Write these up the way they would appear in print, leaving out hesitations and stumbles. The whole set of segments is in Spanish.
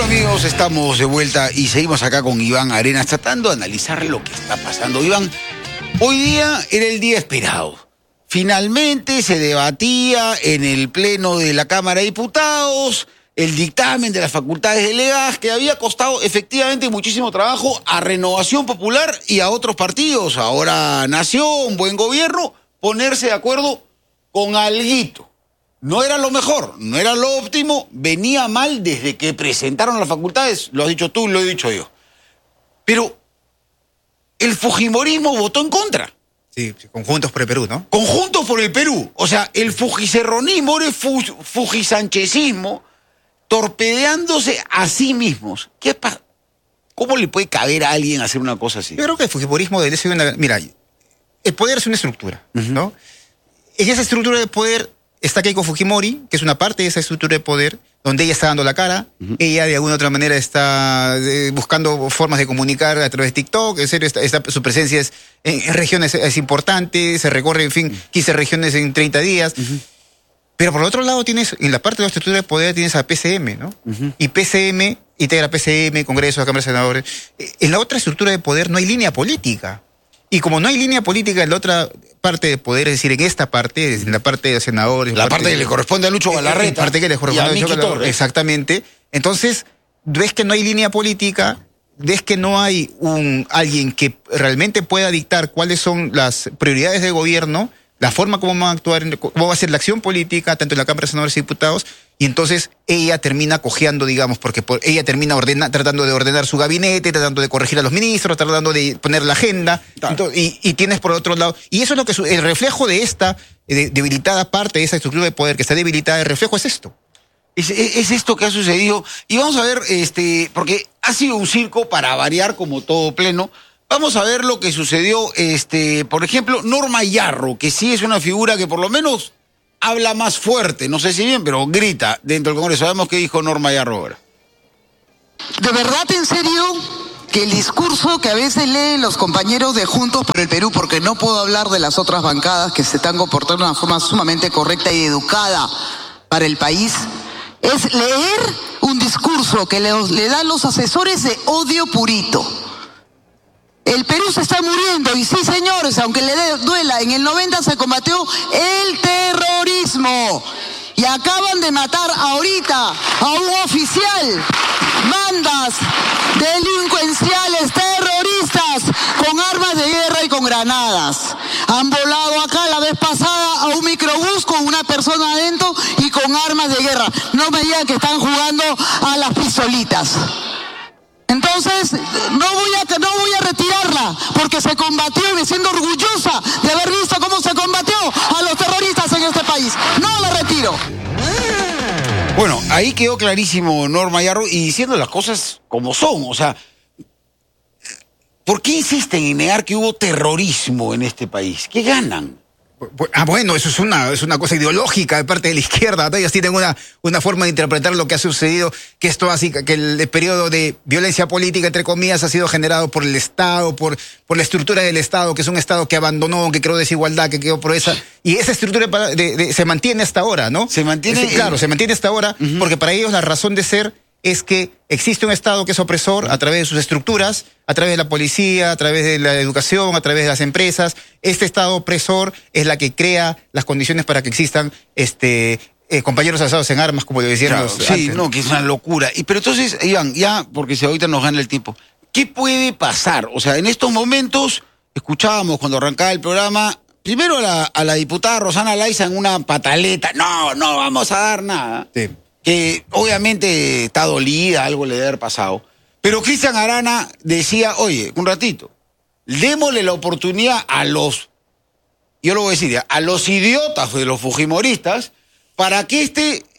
Amigos, estamos de vuelta y seguimos acá con Iván Arenas tratando de analizar lo que está pasando. Iván, hoy día era el día esperado. Finalmente se debatía en el pleno de la Cámara de Diputados el dictamen de las facultades delegadas que había costado efectivamente muchísimo trabajo a Renovación Popular y a otros partidos. Ahora Nación, Buen Gobierno, ponerse de acuerdo con alguito. No era lo mejor, no era lo óptimo, venía mal desde que presentaron las facultades, lo has dicho tú, lo he dicho yo. Pero el fujimorismo votó en contra. Sí, Conjuntos por el Perú, ¿no? Conjuntos por el Perú. O sea, el fujicerronismo era fujisanchezismo torpedeándose a sí mismos. ¿Cómo le puede caber a alguien hacer una cosa así? Yo creo que el fujimorismo debe ser una... Mira, el poder es una estructura, ¿no? En esa estructura de poder está Keiko Fujimori, que es una parte de esa estructura de poder, donde ella está dando la cara, ella de alguna otra manera está buscando formas de comunicar a través de TikTok, en serio, su presencia en regiones es importante, se recorre, en fin, 15 regiones en 30 días. Pero por el otro lado tienes, en la parte de la estructura de poder tienes a PCM, ¿no? Y PCM, integra PCM, Congreso, Cámara de Senadores. En la otra estructura de poder no hay línea política. Y como no hay línea política en la otra parte de poder, es decir, en esta parte, en la parte de los senadores... La parte que le corresponde a Lucho Galarreta. La parte que le corresponde a Miki Torres. Exactamente. Entonces, ves que no hay línea política, ves que no hay alguien que realmente pueda dictar cuáles son las prioridades del gobierno, la forma como van a actuar, cómo va a ser la acción política, tanto en la Cámara de Senadores y Diputados, y entonces ella termina cojeando, digamos, porque ella termina tratando de ordenar su gabinete, tratando de corregir a los ministros, tratando de poner la agenda, y tienes por otro lado, y eso es lo que el reflejo de esta debilitada parte de esa estructura de poder que está debilitada, el reflejo es esto. Es esto que ha sucedido, y vamos a ver, porque ha sido un circo para variar como todo pleno. Vamos a ver lo que sucedió, por ejemplo, Norma Yarro, que sí es una figura que por lo menos habla más fuerte, no sé si bien, pero grita dentro del Congreso. Sabemos qué dijo Norma Yarro ahora. ¿De verdad, en serio, que el discurso que a veces leen los compañeros de Juntos por el Perú, porque no puedo hablar de las otras bancadas que se están comportando de una forma sumamente correcta y educada para el país, es leer un discurso que le dan los asesores de odio purito? El Perú se está muriendo y sí, señores, aunque le duela, en el 90 se combatió el terrorismo y acaban de matar ahorita a un oficial. Bandas delincuenciales, terroristas, con armas de guerra y con granadas. Han volado acá la vez pasada a un microbús con una persona adentro y con armas de guerra. No me digan que están jugando a las pistolitas. Entonces, no voy a retirarla, porque se combatió y me siento orgullosa de haber visto cómo se combatió a los terroristas en este país. No la retiro. Bueno, ahí quedó clarísimo Norma Yarro y diciendo las cosas como son. O sea, ¿por qué insisten en negar que hubo terrorismo en este país? ¿Qué ganan? Bueno, eso es una cosa ideológica de parte de la izquierda. Ellos tienen una forma de interpretar lo que ha sucedido, que esto así, que el periodo de violencia política, entre comillas, ha sido generado por el Estado, por la estructura del Estado, que es un Estado que abandonó, que creó desigualdad, que creó pobreza. Y esa estructura se mantiene hasta ahora, ¿no? Se mantiene. Claro, se mantiene hasta ahora, porque para ellos la razón de ser es que existe un Estado que es opresor a través de sus estructuras, a través de la policía, a través de la educación, a través de las empresas. Este Estado opresor es la que crea las condiciones para que existan compañeros alzados en armas, como le decían Claro, los sí, antes. no, que es una locura. Pero entonces, Iván, ya, porque si ahorita nos gana el tiempo, ¿qué puede pasar? O sea, en estos momentos, escuchábamos cuando arrancaba el programa, primero a la diputada Rosana Laiza en una pataleta, no vamos a dar nada. Sí. Que obviamente está dolida, algo le debe haber pasado. Pero Cristian Arana decía, oye, un ratito, démosle la oportunidad a los, yo lo voy a decir, a los idiotas de los fujimoristas, para que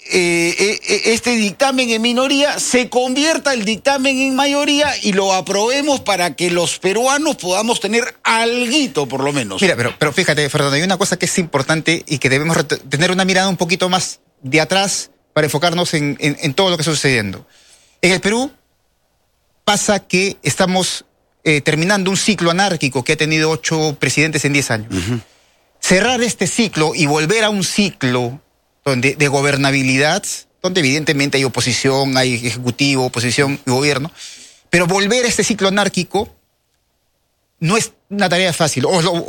este dictamen en minoría se convierta el dictamen en mayoría y lo aprobemos para que los peruanos podamos tener alguito, por lo menos. Mira, pero fíjate, Fernando, hay una cosa que es importante y que debemos tener una mirada un poquito más de atrás para enfocarnos en todo lo que está sucediendo. En el Perú pasa que estamos terminando un ciclo anárquico que ha tenido 8 presidentes en 10 años. Cerrar este ciclo y volver a un ciclo de gobernabilidad donde evidentemente hay oposición, hay ejecutivo, oposición y gobierno, pero volver a este ciclo anárquico no es una tarea fácil.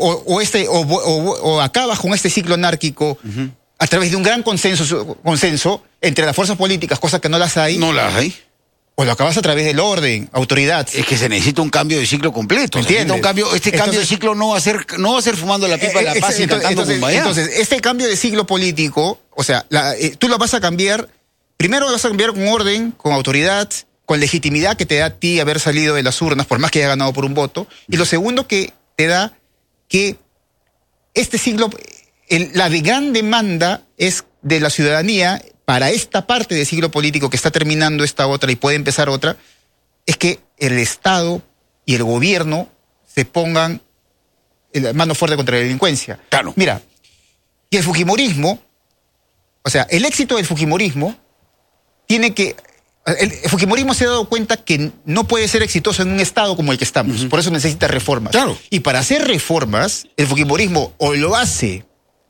O acabas con este ciclo anárquico a través de un gran consenso entre las fuerzas políticas, cosas que no las hay. No las hay. O lo acabas a través del orden, autoridad. Es que se necesita un cambio de ciclo completo. ¿Entiendes? Cambio de ciclo no va a ser fumando la pipa de la paz y cantando Cumbayá. Entonces, este cambio de ciclo político, o sea, tú lo vas a cambiar, primero lo vas a cambiar con orden, con autoridad, con legitimidad que te da a ti haber salido de las urnas, por más que haya ganado por un voto. Y lo segundo que te da que este ciclo, la gran demanda es de la ciudadanía para esta parte del ciclo político que está terminando esta otra y puede empezar otra, es que el Estado y el gobierno se pongan la mano fuerte contra la delincuencia. Claro. Mira, y el fujimorismo, o sea, el éxito del fujimorismo tiene que... El fujimorismo se ha dado cuenta que no puede ser exitoso en un Estado como el que estamos. Por eso necesita reformas. Claro. Y para hacer reformas, el fujimorismo o lo hace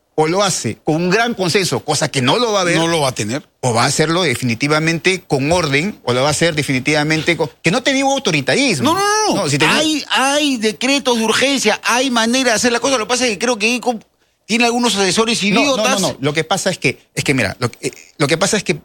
con un gran consenso, cosa que no lo va a ver. No lo va a tener. O va a hacerlo definitivamente con orden, o lo va a hacer definitivamente con... Que no te digo autoritarismo. No. Si hay decretos de urgencia, hay manera de hacer la cosa. Lo que pasa es que creo que tiene algunos asesores idiotas. No. Lo que pasa es que mira, lo que pasa es que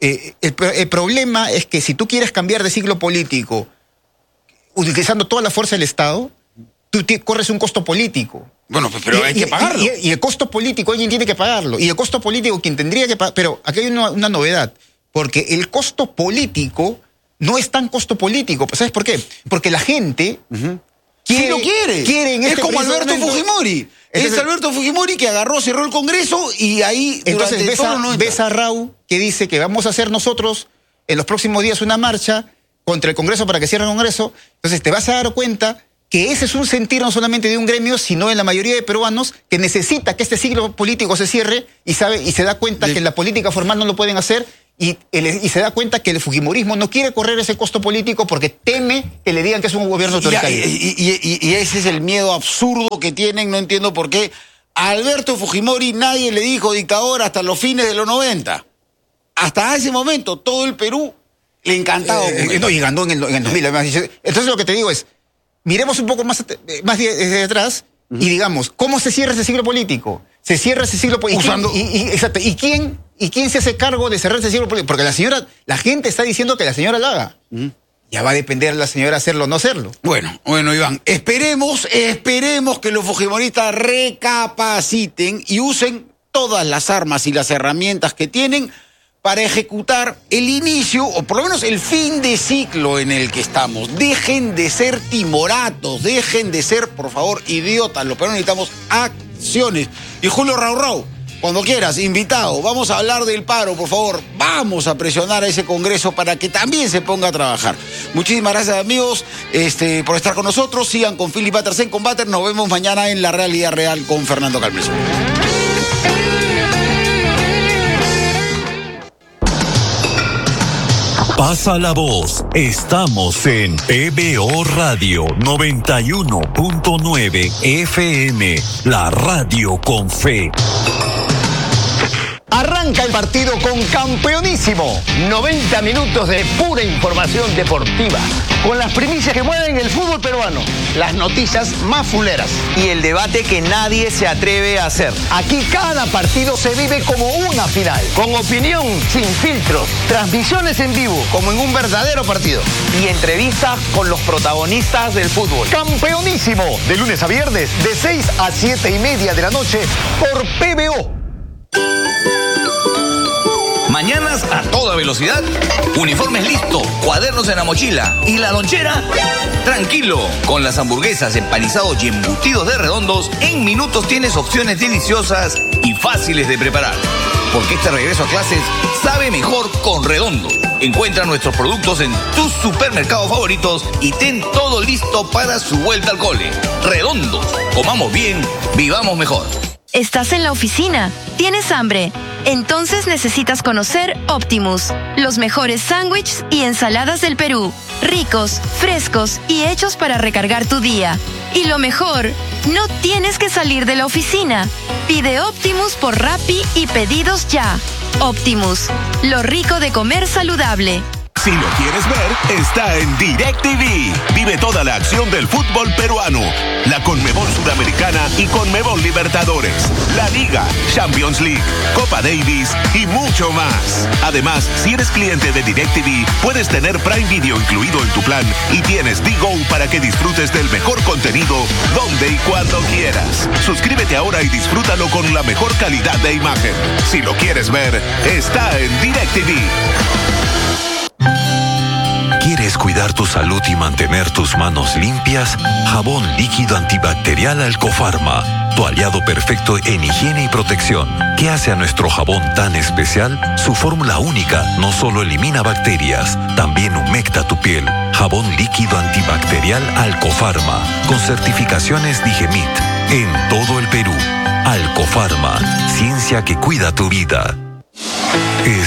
el problema es que si tú quieres cambiar de ciclo político utilizando toda la fuerza del Estado, tú corres un costo político. Bueno, pero hay que pagarlo. Y el costo político alguien tiene que pagarlo. Y el costo político quien tendría que pagar... Pero aquí hay una novedad. Porque el costo político no es tan costo político. ¿Sabes por qué? Porque la gente... Sí lo quiere. En es este como Alberto momento, Fujimori. Es Alberto Fujimori que cerró el Congreso y ahí... Entonces ves a Rau que dice que vamos a hacer nosotros en los próximos días una marcha contra el Congreso para que cierre el Congreso. Entonces te vas a dar cuenta que ese es un sentir no solamente de un gremio, sino de la mayoría de peruanos que necesita que este ciclo político se cierre y se da cuenta que la política formal no lo pueden hacer y se da cuenta que el fujimorismo no quiere correr ese costo político porque teme que le digan que es un gobierno autoritario. Y ese es el miedo absurdo que tienen, no entiendo por qué. A Alberto Fujimori nadie le dijo dictador hasta los fines de los 90. Hasta ese momento todo el Perú le encantaba. Y ganó en el 2000. Entonces lo que te digo es, miremos un poco más desde atrás y digamos, ¿cómo se cierra ese ciclo político? Se cierra ese ciclo político. Exacto. ¿Y quién se hace cargo de cerrar ese ciclo político? Porque la gente está diciendo que la señora lo haga. Ya va a depender de la señora hacerlo o no hacerlo. Bueno, Iván, esperemos que los fujimoristas recapaciten y usen todas las armas y las herramientas que tienen para ejecutar el inicio, o por lo menos el fin de ciclo en el que estamos. Dejen de ser timoratos, dejen de ser, por favor, idiotas. Los peruanos necesitamos acciones. Y Julio Raurrau, cuando quieras, invitado, vamos a hablar del paro, por favor. Vamos a presionar a ese Congreso para que también se ponga a trabajar. Muchísimas gracias, amigos, por estar con nosotros. Sigan con Philip Butters en Combater. Nos vemos mañana en La Realidad Real con Fernando Calmeso. Pasa la voz. Estamos en PBO Radio 91.9 FM, la radio con fe. Arranca el partido con Campeonísimo. 90 minutos de pura información deportiva, con las primicias que mueven el fútbol peruano, las noticias más fuleras y el debate que nadie se atreve a hacer. Aquí cada partido se vive como una final, con opinión sin filtros, transmisiones en vivo, como en un verdadero partido, y entrevistas con los protagonistas del fútbol. Campeonísimo, de lunes a viernes, de 6 a 7:30 de la noche, por PBO. Mañanas a toda velocidad, uniformes listos, cuadernos en la mochila y la lonchera. Tranquilo, con las hamburguesas, empanizados y embutidos de Redondos, en minutos tienes opciones deliciosas y fáciles de preparar. Porque este regreso a clases sabe mejor con Redondo. Encuentra nuestros productos en tus supermercados favoritos y ten todo listo para su vuelta al cole. Redondo, comamos bien, vivamos mejor. ¿Estás en la oficina? ¿Tienes hambre? Entonces necesitas conocer Optimus, los mejores sándwiches y ensaladas del Perú, ricos, frescos y hechos para recargar tu día. Y lo mejor, no tienes que salir de la oficina. Pide Optimus por Rappi y pedidos ya. Optimus, lo rico de comer saludable. Si lo quieres ver, está en DirecTV. Vive toda la acción del fútbol peruano, la Conmebol Sudamericana y Conmebol Libertadores, la Liga, Champions League, Copa Davis y mucho más. Además, si eres cliente de DirecTV, puedes tener Prime Video incluido en tu plan y tienes Digo para que disfrutes del mejor contenido donde y cuando quieras. Suscríbete ahora y disfrútalo con la mejor calidad de imagen. Si lo quieres ver, está en DirecTV. ¿Quieres cuidar tu salud y mantener tus manos limpias? Jabón líquido antibacterial Alcofarma, tu aliado perfecto en higiene y protección. ¿Qué hace a nuestro jabón tan especial? Su fórmula única no solo elimina bacterias, también humecta tu piel. Jabón líquido antibacterial Alcofarma, con certificaciones Digemit, en todo el Perú. Alcofarma, ciencia que cuida tu vida.